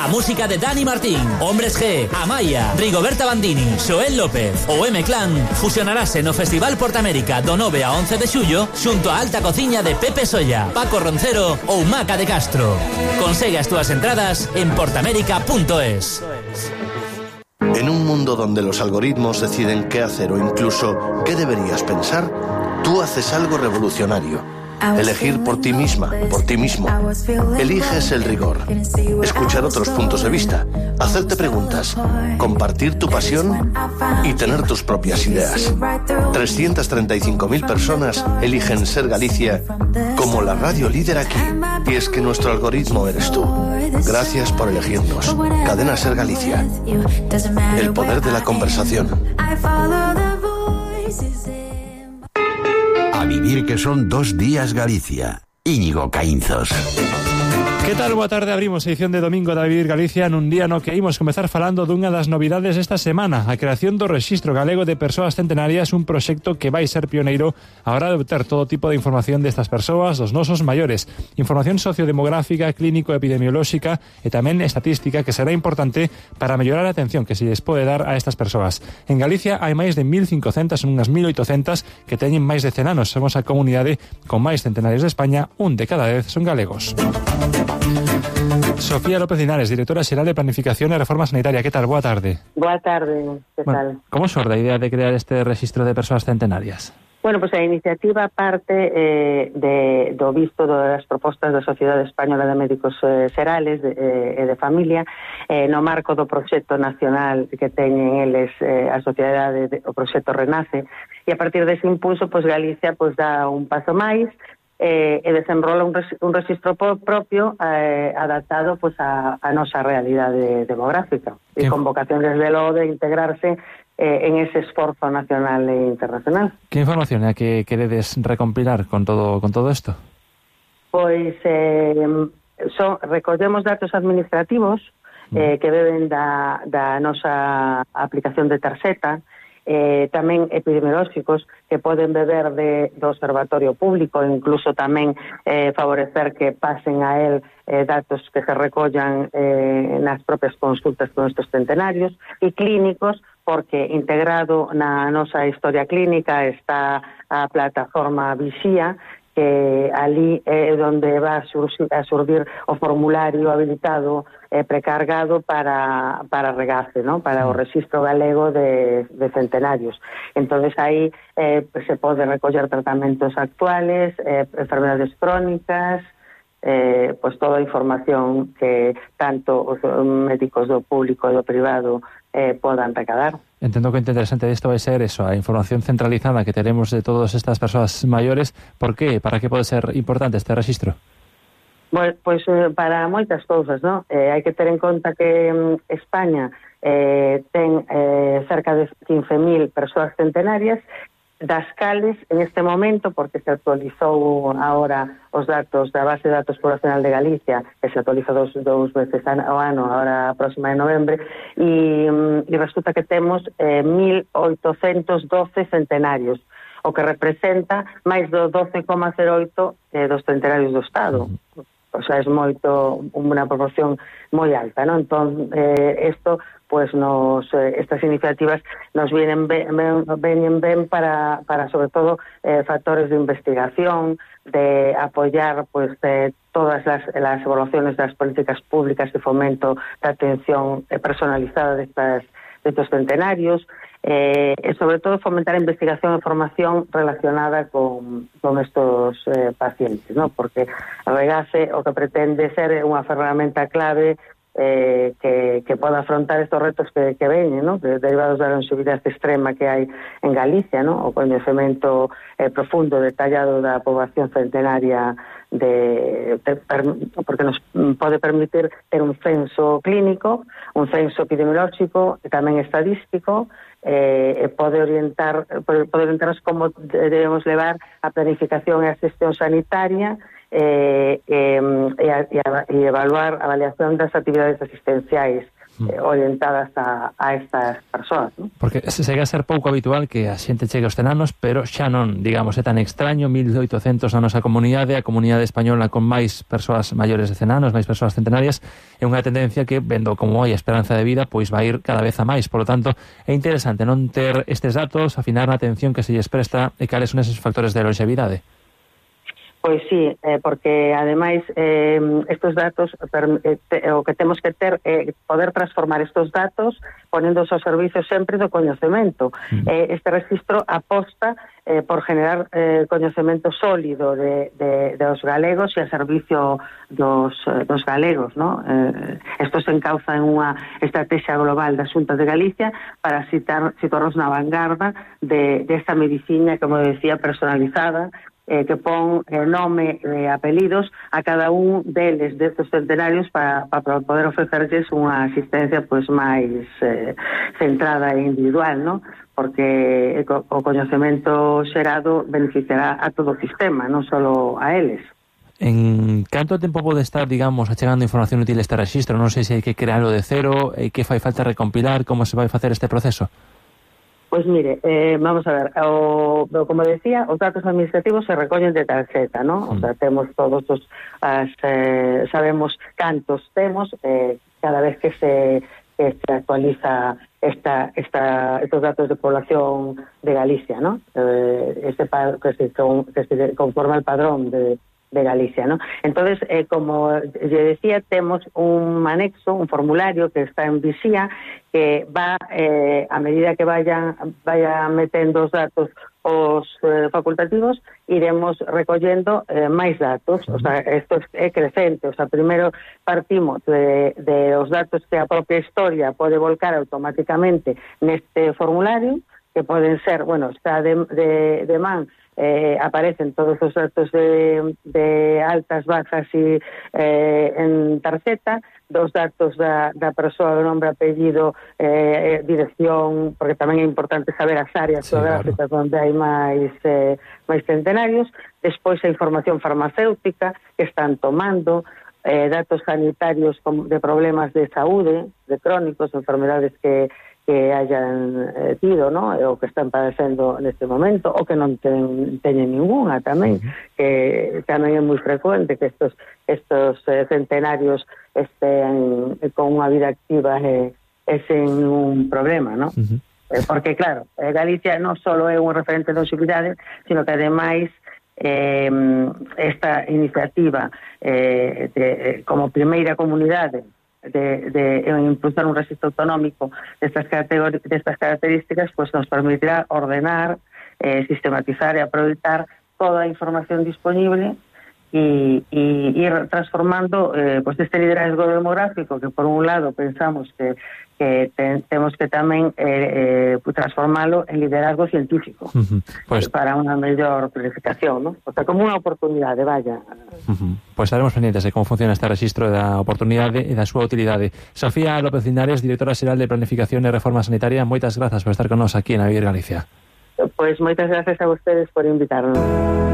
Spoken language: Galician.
música de Dani Martín, Hombres G, Amaya, Rigoberta Bandini, Xoel López ou M-Clan fusionarase no Festival Portamérica do 9 a 11 de xullo xunto a alta cociña de Pepe Solla, Paco Roncero ou Maca de Castro. Consegue as túas entradas en portamérica.es. En un mundo donde los algoritmos deciden qué hacer o incluso qué deberías pensar, tú haces algo revolucionario. Elegir por ti misma, por ti mismo. Eliges el rigor. Escuchar otros puntos de vista. Hacerte preguntas. Compartir tu pasión y tener tus propias ideas. 335.000 personas eligen Ser Galicia como la radio líder aquí. Y es que nuestro algoritmo eres tú. Gracias por elegirnos. Cadena Ser Galicia. El poder de la conversación. A vivir que son 2 días Galicia. Íñigo Caínzos. Que tal? Boa tarde, abrimos a edición de domingo da Vivir Galicia nun día no que imos comezar falando dunha das novidades desta semana, a creación do Rexistro Galego de Persoas Centenarias, un proxecto que vai ser pioneiro a hora de obter todo tipo de información destas persoas, dos nosos maiores, información sociodemográfica, clínico-epidemiolóxica e tamén estatística que será importante para mellorar a atención que se lles pode dar a estas persoas. En Galicia hai máis de 1.500, son unhas 1.800 que teñen máis de 100 anos. Somos a comunidade con máis centenarios de España, un de cada 10 son galegos. Sofía López Linares, directora xeral de Planificación e Reforma Sanitaria. Que tal? Boa tarde. Boa tarde, que tal? Como xorde a idea de crear este rexistro de persoas centenarias? Bueno, pues a iniciativa parte do visto das propostas da Sociedade Española de Médicos Xerales e de Familia no marco do proxecto nacional que teñen eles a Sociedade, o proxecto Renace, e a partir dese impulso, pues Galicia pues dá un paso máis e desenrola un rexistro propio adaptado pues a nosa realidade demográfica e con vocación desde logo de integrarse en ese esforzo nacional e internacional. Que información é a que queredes recompilar con todo isto? Pois recollemos datos administrativos que beben da nosa aplicación de tarxeta, tamén epidemiolóxicos que poden beber do observatorio público, incluso tamén favorecer que pasen a él datos que se recollan nas propias consultas con estes centenarios, e clínicos, porque integrado na nosa historia clínica está a plataforma Vixía, que ali é onde va a surdir o formulario habilitado precargado para regace, ¿no? Para o Rexistro Galego de Centenarios. Entonces aí se pode recoller tratamentos actuales, enfermedades crónicas, pues toda a información que tanto os médicos do público e do privado podan recabar. Entendo que o interesante disto vai ser eso, a información centralizada que teremos de todas estas persoas maiores. Por qué? Para que pode ser importante este rexistro? Pois para moitas cousas, ¿no? Hai que ter en conta que España ten cerca de 15.000 persoas centenarias, das cales en este momento, porque se actualizou ahora os datos da base de datos poblacional de Galicia, que se actualiza dous veces ao ano, ahora a próxima de novembre, e resulta que temos 1.812 centenarios, o que representa máis do 12,08 dos centenarios do Estado. O sea, é unha proporción moi alta, ¿no? Entón, isto pues estas iniciativas nos vienen ben para sobre todo factores de investigación, de apoyar pues todas las evaluaciones de las políticas públicas de fomento de atención personalizada de estos centenarios, e sobre todo fomentar a investigación e formación relacionada con estos pacientes, ¿no? Porque a Regace o que pretende ser unha ferramenta clave que poda afrontar estos retos que veñen, ¿no? Derivados da longevidade extrema que hai en Galicia, ¿no? O coñecemento profundo, detallado da poboación centenaria porque nos pode permitir ter un censo clínico, un censo epidemiolóxico e tamén estadístico, pode orientarnos como debemos levar a planificación e a xestión sanitaria e evaluar a avaliación das actividades asistenciais orientadas a estas persoas, ¿no? Porque segue a ser pouco habitual que a xente chegue aos cenanos, pero xa non, digamos, é tan extraño, 1.800 na nosa comunidade, a comunidade española con máis persoas maiores de cenanos, máis persoas centenarias, é unha tendencia que, vendo como hai a esperanza de vida, pois vai ir cada vez a máis. Por lo tanto, é interesante non ter estes datos, afinar na atención que se lles presta e cales son eses factores de longevidade. Pois sí, porque ademais estes datos o que temos que ter é poder transformar estes datos ponendos ao servicio sempre do coñecemento. Este registro aposta por generar coñecemento sólido dos galegos e a servicio dos galegos, ¿no? Isto se encauza en unha estrategia global da Xunta de Galicia para situarnos na vanguarda desta medicina, como decía, personalizada, que pon nome e apelidos a cada un deles destes centenarios para poder ofrecerles unha asistencia pois máis centrada e individual, ¿no? Porque o coñecemento xerado beneficiará a todo o sistema, non só a eles. En canto tempo pode estar, digamos, achegando información útil este rexistro? Non sei se hai que crearlo de cero, que fai falta recompilar, como se vai facer este proceso? Pois mire, vamos a ver, como decía, os datos administrativos se recollen de tarjeta, ¿no? O sea, temos todos sabemos cantos temos cada vez que se actualiza estos datos de población de Galicia, ¿no? Que se conforma el padrón de Galicia, ¿no? Entonces, como yo decía, temos un anexo, un formulario que está en Vixía, que va, a medida que vaya metendo os datos os facultativos, iremos recollendo máis datos. O sea, isto é crecente. O sea, primeiro partimos de os datos que a propia historia pode volcar automáticamente neste formulario, que poden ser, bueno, está de man, aparecen todos os datos de altas, bajas e en tarjeta, dos datos da persoa, do nombre, apellido, dirección, porque tamén é importante saber as áreas geográficas onde hai máis centenarios. Despois a información farmacéutica que están tomando, datos sanitarios de problemas de saúde, de crónicos, enfermedades que hayan tido, ¿no? O que están padecendo neste momento, o que non teñen ninguna tamén, que tamén é moi frecuente que estos centenarios estén con unha vida activa e sen un problema, ¿no? Porque, claro, Galicia non só é un referente de longevidade, sino que ademais esta iniciativa como primeira comunidade de impulsar un registro autonómico destas características, pues nos permitirá ordenar, sistematizar e aproveitar toda a información disponible e ir transformando pues este liderazgo demográfico, que por un lado pensamos que temos que tamén transformalo en liderazgo científico, pues, para unha mellor planificación, ¿no? O sea, como unha oportunidade, vaya. Pues estaremos pendientes de como funciona este registro da oportunidade e da súa utilidade. Sofía López Linares, directora xeral de Planificación e Reforma Sanitaria, moitas grazas por estar con nos aquí en Avir Galicia. Pues moitas grazas a vostedes por invitarnos.